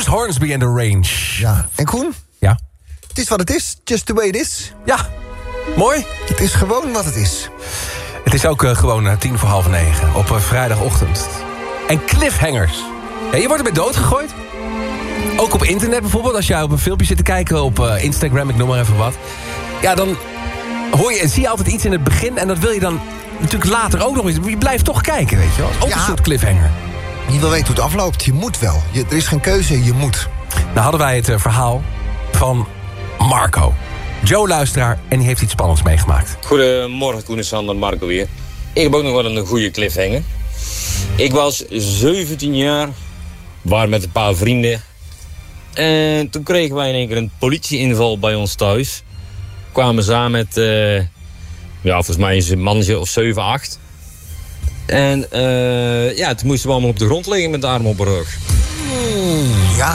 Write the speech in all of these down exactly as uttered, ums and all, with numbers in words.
Hornsby and the Range. Ja, en Koen? Ja. Het is wat het is, just the way it is. Ja, mooi. Het is gewoon wat het is. Het is ook uh, gewoon uh, tien voor half negen op uh, vrijdagochtend. En cliffhangers. Ja, je wordt erbij doodgegooid. Ook op internet bijvoorbeeld, als jij op een filmpje zit te kijken op uh, Instagram, ik noem maar even wat. Ja, dan hoor je en zie je altijd iets in het begin en dat wil je dan natuurlijk later ook nog eens. Je blijft toch kijken, weet je wel. Ook ja, een soort cliffhanger. Je wil weten hoe het afloopt, je moet wel. Je, er is geen keuze, je moet. Nou hadden wij het uh, verhaal van Marco. Joe luisteraar en die heeft iets spannends meegemaakt. Goedemorgen, Koen en Sander, Marco weer. Ik heb ook nog wel een goede cliffhanger. Ik was zeventien jaar, waren met een paar vrienden. En toen kregen wij in één keer een politieinval bij ons thuis. We kwamen samen met, uh, ja, volgens mij is een mannetje of zeven, acht. En uh, ja, toen moesten we allemaal op de grond liggen met de arm op de rug. Mm, ja.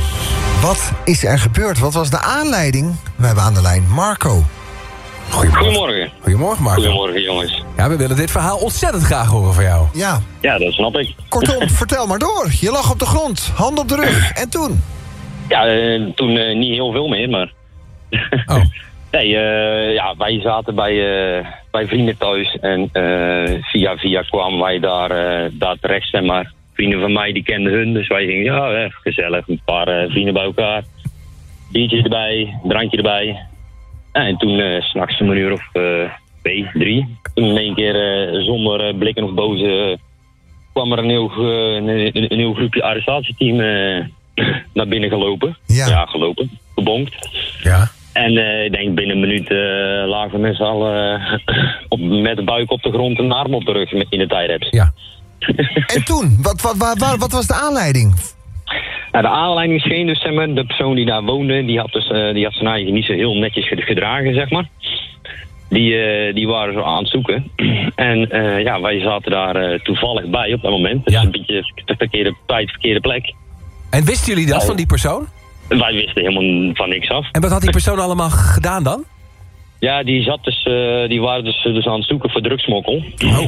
Wat is er gebeurd? Wat was de aanleiding? We hebben aan de lijn Marco. Goedemorgen. Goedemorgen. Goedemorgen, Marco. Goedemorgen, jongens. Ja, we willen dit verhaal ontzettend graag horen van jou. Ja. Ja, dat snap ik. Kortom, vertel maar door. Je lag op de grond, hand op de rug. En toen? Ja, uh, toen uh, niet heel veel meer, maar... Oh. Nee, uh, ja, wij zaten bij, uh, bij vrienden thuis. En uh, via via kwamen wij daar, uh, daar terecht, zeg maar. Vrienden van mij, die kenden hun. Dus wij gingen, ja, eh, gezellig. Een paar uh, vrienden bij elkaar. Biertje erbij, drankje erbij. Ja, en toen, uh, 's nachts om een uur of uh, twee, drie. Toen in één keer, uh, zonder uh, blikken of boze, uh, kwam er een heel, uh, een, een, een heel groepje arrestatieteam uh, naar binnen gelopen. Ja. Ja, gelopen. Gebonkt. Ja. En uh, ik denk binnen een minuut uh, lagen we met z'n allen uh, op, met de buik op de grond en een arm op de rug in de tijdreps. Ja. En toen? Wat, wat, wat, wat, wat was de aanleiding? Nou, de aanleiding scheen dus, zeg maar, de persoon die daar woonde, die had, dus, uh, die had zijn eigen niet zo heel netjes gedragen, zeg maar. Die, uh, die waren zo aan het zoeken. En uh, ja, wij zaten daar uh, toevallig bij op dat moment. Dus ja. een beetje de verkeerde tijd, verkeerde plek. En wisten jullie dat, van die persoon? Wij wisten helemaal van niks af. En wat had die persoon allemaal gedaan dan? Ja, die, zat dus, uh, die waren dus, dus aan het zoeken voor drugsmokkel. Oh.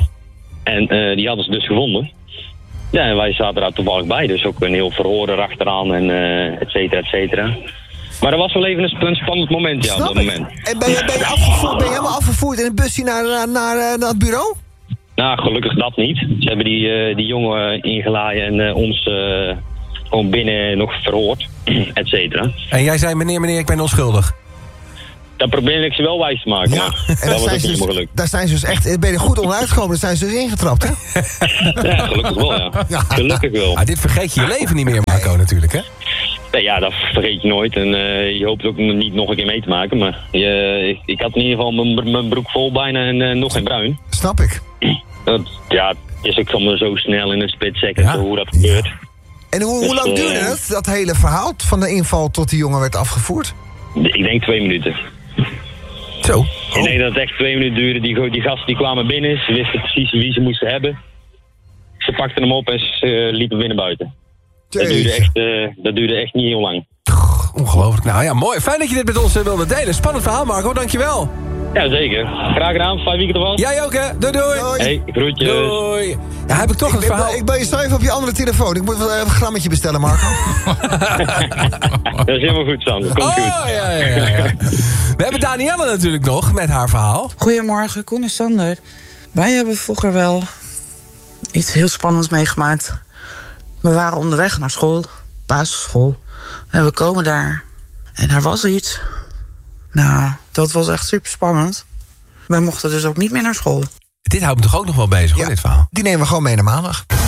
En uh, die hadden ze dus gevonden. Ja, en wij zaten daar toevallig bij. Dus ook een heel verhoor erachteraan en uh, et cetera, et cetera. Maar dat was wel even een spannend moment, ja, op dat moment. En ben je, ben, je afgevoerd, ben je helemaal afgevoerd in een busje naar, naar, naar, naar het bureau? Nou, gelukkig dat niet. Ze hebben die, uh, die jongen ingelaaien en uh, ons uh, gewoon binnen nog verhoord, et cetera. En jij zei, meneer, meneer, ik ben onschuldig. Dat probeer ik ze wel wijs te maken, Ja, maar en dat daar was ook zijn, ze niet dus, gelukt. daar zijn ze dus echt, ben je er goed onderuit gekomen, daar zijn ze dus ingetrapt, hè? Ja, gelukkig wel, ja. Ja. Gelukkig wel. Ah, dit vergeet je je leven niet meer, Marco, natuurlijk, hè? Nee, ja, dat vergeet je nooit. En uh, je hoopt ook niet nog een keer mee te maken. Maar je, ik, ik had in ieder geval mijn, mijn broek vol bijna en uh, nog geen bruin. Snap ik. Dat, ja, het is ook van zo snel in een split second Ja. hoe dat gebeurt. En hoe, hoe Dus, lang duurde uh, het, dat hele verhaal, van de inval tot die jongen werd afgevoerd? Ik denk twee minuten. Zo. Ik denk dat het echt twee minuten duurde. Die, die gasten die kwamen binnen, ze wisten precies wie ze moesten hebben. Ze pakten hem op en ze uh, liepen binnen buiten. Dat duurde, echt, uh, dat duurde echt niet heel lang. Ongelooflijk. Nou ja, mooi. Fijn dat je dit met ons uh, wilde delen. Spannend verhaal, Marco. Dankjewel. Ja, zeker. Graag gedaan. Vijf weken ervan. Jij ook, hè? Doei, doei. Doei. Hey, groetjes. Doei. Ja, heb ik toch Ik het ben, verhaal... ik ben je zo even op je andere telefoon. Ik moet wel even een grammetje bestellen, Marco. Dat is helemaal goed, Sam. Dat komt Oh, goed. ja, ja, ja, ja. We hebben Danielle natuurlijk nog met haar verhaal. Goedemorgen, Koen en Sander. Wij hebben vroeger wel iets heel spannends meegemaakt. We waren onderweg naar school, basisschool. En we komen daar. En daar was iets. Nou, dat was echt super spannend. Wij mochten dus ook niet meer naar school. Dit houdt me toch ook nog wel bezig, hoor, dit verhaal. Die nemen we gewoon mee naar maandag.